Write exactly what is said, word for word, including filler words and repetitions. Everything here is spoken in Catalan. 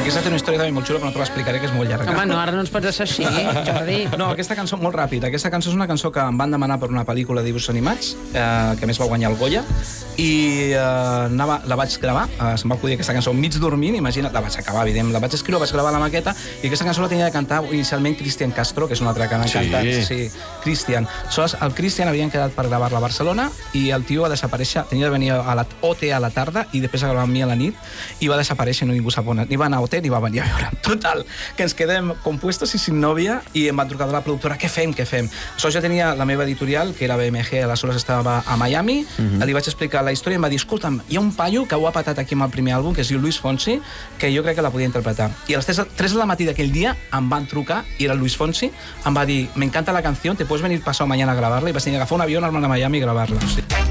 Aquesta té una història també molt xula, però no te l'explicaré, que és molt llarga. Home, no, ara no ens pots deixar així, Jordi. No, aquesta cançó, molt ràpid, aquesta cançó és una cançó que em van demanar per una pel·lícula de dibuixos animats, eh, que a més va guanyar el Goya, i eh, anava, la vaig gravar, eh, se'm va acudir aquesta cançó mig dormint, imagina't, la vaig acabar, evident, la vaig escriure, vaig gravar la maqueta, i aquesta cançó la tenia de cantar inicialment Cristian Castro, que és un altre que m'ha encantat. Sí, Cristian. Aleshores, el Cristian havien quedat per gravar-la a Barcelona, i el tio va desaparèixer, tenia de venir a la O T a la tarda, i després a gravar amb mi a la nit, i va desaparèixer, no ningú sap on, ni va anar a O T ni va venir a veure. Total, que ens quedem compuestos i sin novia, i em va trucar de la productora, què fem, què fem? Aleshores jo tenia la meva editorial, que era B M G, aleshores estava a Miami, uh-huh. li vaig explicar la història i em va dir, escolta'm, hi ha un paio que ho ha patat aquí amb el primer àlbum, que es diu Luis Fonsi, que jo crec que la podia interpretar. I a les tres de la matí d'aquell dia em van trucar, i era el Luis Fonsi, em va dir, me encanta la canción, te puedes venir pasado mañana a grabarla, i vaig tenir que agafar un avió, anar-me'n a Miami i gravar-la. Sí.